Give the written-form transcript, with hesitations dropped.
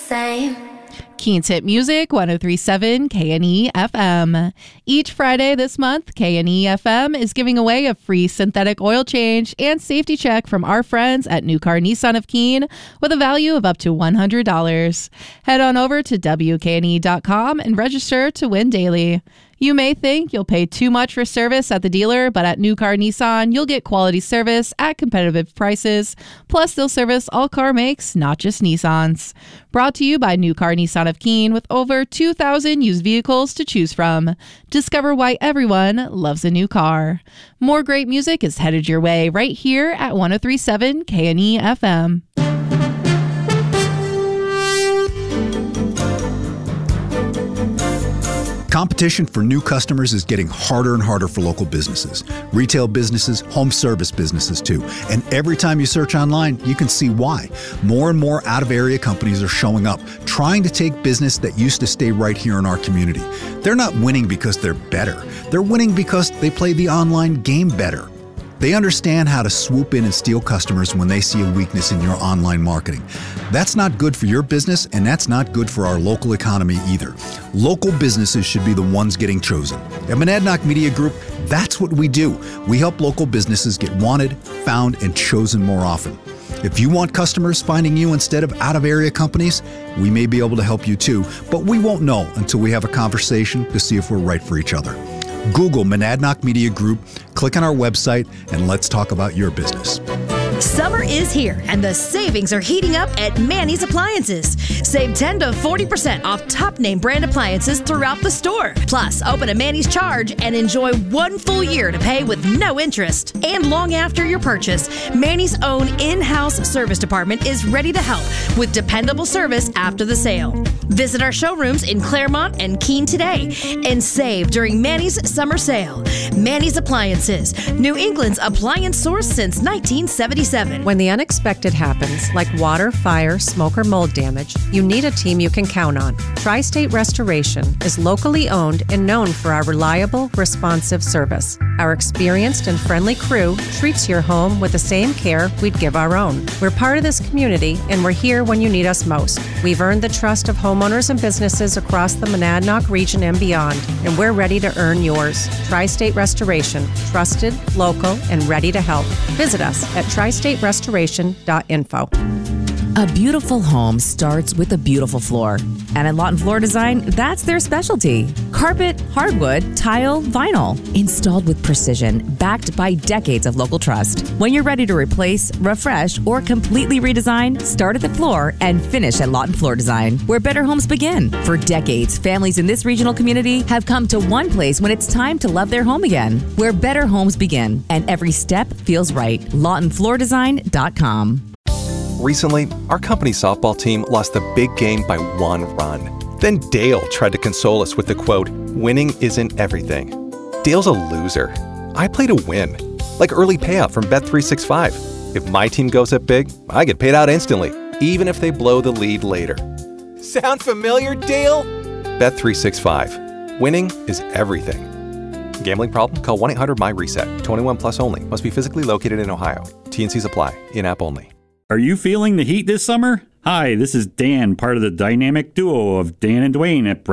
same. Keen's Hit Music, 103.7 KNE FM. Each Friday this month, KNE FM is giving away a free synthetic oil change and safety check from our friends at New Car Nissan of Keene with a value of up to $100. Head on over to WKNE.com and register to win daily. You may think you'll pay too much for service at the dealer, but at New Car Nissan, you'll get quality service at competitive prices. Plus, they'll service all car makes, not just Nissans. Brought to you by New Car Nissan of Keene with over 2,000 used vehicles to choose from. Discover why everyone loves a new car. More great music is headed your way right here at 103.7 KNE FM. Competition for new customers is getting harder and harder for local businesses, retail businesses, home service businesses too. And every time you search online, you can see why. More and more out-of-area companies are showing up, trying to take business that used to stay right here in our community. They're not winning because they're better. They're winning because they play the online game better. They understand how to swoop in and steal customers when they see a weakness in your online marketing. That's not good for your business, and that's not good for our local economy either. Local businesses should be the ones getting chosen. At Monadnock Media Group, that's what we do. We help local businesses get wanted, found, and chosen more often. If you want customers finding you instead of out-of-area companies, we may be able to help you too, but we won't know until we have a conversation to see if we're right for each other. Google Monadnock Media Group, click on our website, and let's talk about your business. Summer is here, and the savings are heating up at Manny's Appliances. Save 10 to 40% off top-name brand appliances throughout the store. Plus, open a Manny's Charge and enjoy 1 full year to pay with no interest. And long after your purchase, Manny's own in-house service department is ready to help with dependable service after the sale. Visit our showrooms in Claremont and Keene today and save during Manny's summer sale. Manny's Appliances, New England's appliance source since 1977. When the unexpected happens, like water, fire, smoke, or mold damage, you need a team you can count on. Tri-State Restoration is locally owned and known for our reliable, responsive service. Our experienced and friendly crew treats your home with the same care we'd give our own. We're part of this community, and we're here when you need us most. We've earned the trust of homeowners and businesses across the Monadnock region and beyond, and we're ready to earn yours. Tri-State Restoration, trusted, local, and ready to help. Visit us at tristaterestoration.info. A beautiful home starts with a beautiful floor. And at Lawton Floor Design, that's their specialty. Carpet, hardwood, tile, vinyl. Installed with precision, backed by decades of local trust. When you're ready to replace, refresh, or completely redesign, start at the floor and finish at Lawton Floor Design, where better homes begin. For decades, families in this regional community have come to one place when it's time to love their home again, where better homes begin, and every step feels right. LawtonFloorDesign.com. Recently, our company softball team lost the big game by 1 run. Then Dale tried to console us with the quote, "Winning isn't everything." Dale's a loser. I play to win, like early payout from Bet365. If my team goes up big, I get paid out instantly, even if they blow the lead later. Sound familiar, Dale? Bet365. Winning is everything. Gambling problem? Call 1-800-MY-RESET. 21 plus only. Must be physically located in Ohio. T&Cs apply. In-app only. Are you feeling the heat this summer? Hi, this is Dan, part of the dynamic duo of Dan and Dwayne at